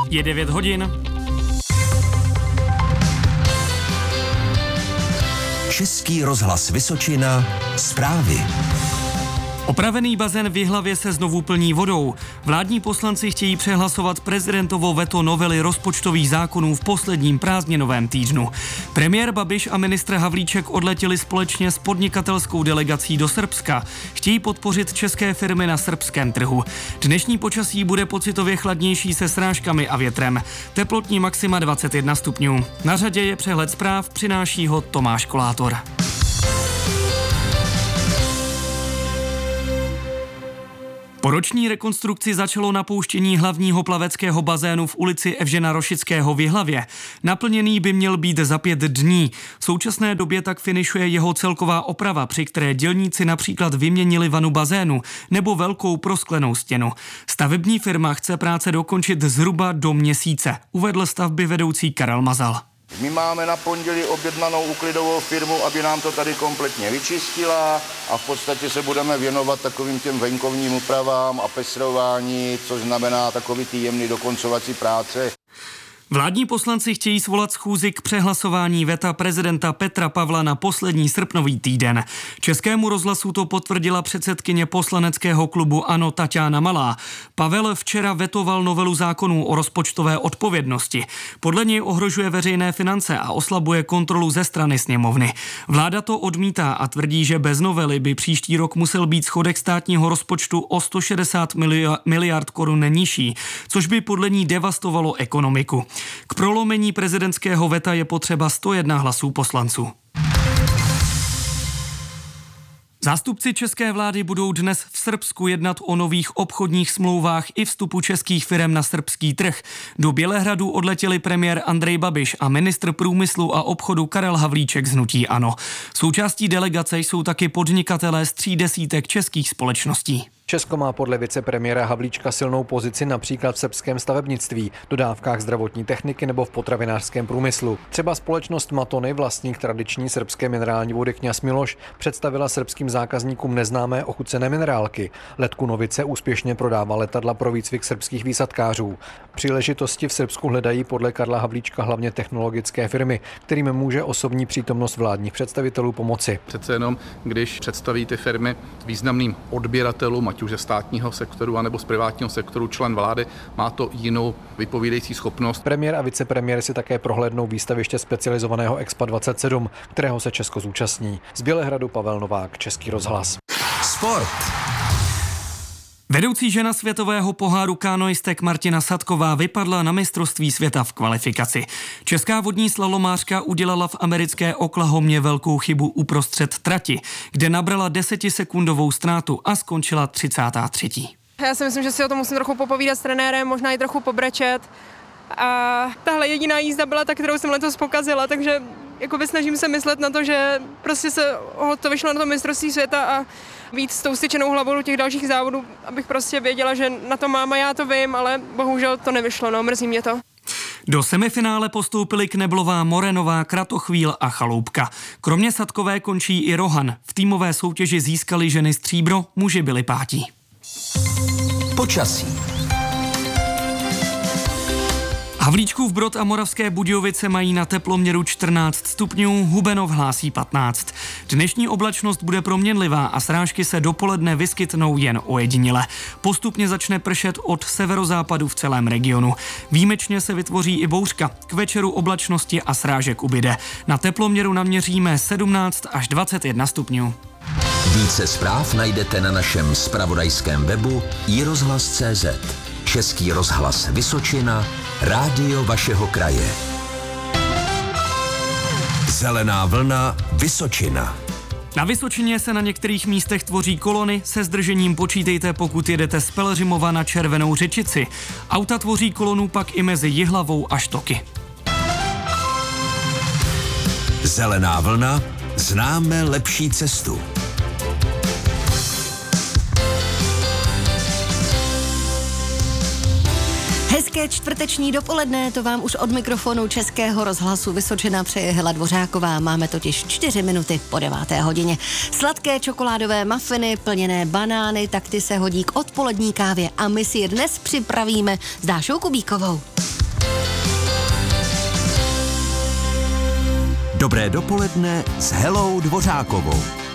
Je 9 hodin. Český rozhlas Vysočina, zprávy. Opravený bazén v Jihlavě se znovu plní vodou. Vládní poslanci chtějí přehlasovat prezidentovo veto novely rozpočtových zákonů v posledním prázdninovém týdnu. Premiér Babiš a ministr Havlíček odletěli společně s podnikatelskou delegací do Srbska. Chtějí podpořit české firmy na srbském trhu. Dnešní počasí bude pocitově chladnější se srážkami a větrem. Teplotní maxima 21 stupňů. Na řadě je přehled zpráv, přináší ho Tomáš Kolátor. Po roční rekonstrukci začalo napouštění hlavního plaveckého bazénu v ulici Evžena Rošického v Jihlavě. Naplněný by měl být za 5 dní. V současné době tak finišuje jeho celková oprava, při které dělníci například vyměnili vanu bazénu nebo velkou prosklenou stěnu. Stavební firma chce práce dokončit zhruba do měsíce, uvedl stavby vedoucí Karel Mazal. My máme na pondělí objednanou úklidovou firmu, aby nám to tady kompletně vyčistila a v podstatě se budeme věnovat takovým těm venkovním úpravám a pesrování, což znamená takový ty jemný dokoncovací práce. Vládní poslanci chtějí svolat schůzi k přehlasování veta prezidenta Petra Pavla na poslední srpnový týden. Českému rozhlasu to potvrdila předsedkyně poslaneckého klubu ANO Taťána Malá. Pavel včera vetoval novelu zákonů o rozpočtové odpovědnosti. Podle něj ohrožuje veřejné finance a oslabuje kontrolu ze strany sněmovny. Vláda to odmítá a tvrdí, že bez novely by příští rok musel být schodek státního rozpočtu o 160 miliard korun nižší, což by podle ní devastovalo ekonomiku. K prolomení prezidentského veta je potřeba 101 hlasů poslanců. Zástupci české vlády budou dnes v Srbsku jednat o nových obchodních smlouvách i vstupu českých firem na srbský trh. Do Bělehradu odletěli premiér Andrej Babiš a ministr průmyslu a obchodu Karel Havlíček z hnutí ANO. Součástí delegace jsou taky podnikatelé z 30 českých společností. Česko má podle vicepremiéra Havlíčka silnou pozici například v srbském stavebnictví, dodávkách zdravotní techniky nebo v potravinářském průmyslu. Třeba společnost Matony, vlastník tradiční srbské minerální vody Kňaz Miloš, představila srbským zákazníkům neznámé ochucené minerálky. Let Kunovice úspěšně prodává letadla pro výcvik srbských výsadkářů. Příležitosti v Srbsku hledají podle Karla Havlíčka hlavně technologické firmy, kterým může osobní přítomnost vládních představitelů pomoci. Přece jenom, když představí ty firmy významným odběratelům, ať už ze státního sektoru anebo z privátního sektoru, člen vlády, má to jinou vypovídající schopnost. Premiér a vicepremiér si také prohlédnou výstaviště specializovaného Expo 27, kterého se Česko zúčastní. Z Bělehradu Pavel Novák, Český rozhlas. Sport. Vedoucí žena světového poháru kanoistek Martina Sadková vypadla na mistrovství světa v kvalifikaci. Česká vodní slalomářka udělala v americké Oklahomě velkou chybu uprostřed trati, kde nabrala 10sekundovou ztrátu a skončila 33. Já si myslím, že si o tom musím trochu popovídat s trenérem, možná i trochu pobrečet. A tahle jediná jízda byla ta, kterou jsem letos pokazila, takže jakoby snažím se myslet na to, že prostě se to vyšlo na to mistrovství světa a víc s tou styčenou hlavou do těch dalších závodů, abych prostě věděla, že na to mám a já to vím, ale bohužel to nevyšlo, mrzí mě to. Do semifinále postoupili Kneblová, Morenová, Kratochvíl a Chaloupka. Kromě Sadkové končí i Rohan. V týmové soutěži získali ženy stříbro, muži byli pátí. Počasí. Havlíčkův Brod a Moravské Budějovice mají na teploměru 14 stupňů, Hubenov hlásí 15. Dnešní oblačnost bude proměnlivá a srážky se dopoledne vyskytnou jen ojediněle. Postupně začne pršet od severozápadu v celém regionu. Výjimečně se vytvoří i bouřka. K večeru oblačnosti a srážek ubyde. Na teploměru naměříme 17 až 21 stupňů. Více zpráv najdete na našem zpravodajském webu iRozhlas.cz. Český rozhlas Vysočina, rádio vašeho kraje. Zelená vlna Vysočina. Na Vysočině se na některých místech tvoří kolony, se zdržením počítejte, pokud jedete z Pelhřimova na Červenou Řečici. Auta tvoří kolonu pak i mezi Jihlavou a Štoky. Zelená vlna, známe lepší cestu. Hezké čtvrteční dopoledne, to vám už od mikrofonu Českého rozhlasu Vysočina přeje Hela Dvořáková. Máme totiž 4 minuty po 9. hodině. Sladké čokoládové mafiny, plněné banány, tak ty se hodí k odpolední kávě a my si je dnes připravíme s Dášou Kubíkovou. Dobré dopoledne s Helou Dvořákovou.